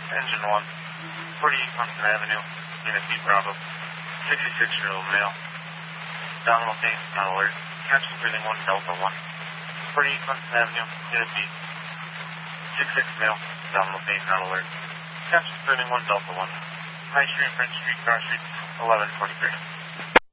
Engine 1, 48 Clemson Avenue, Unit B Bravo, 66-year-old male. Abdominal pain, not alert. Captain breathing 1 Delta 1. 48 Clemson Avenue, Unit B. 66 male, abdominal pain, not alert. Captain breathing 1 Delta 1. High Street, French Street, Car Street, 1143.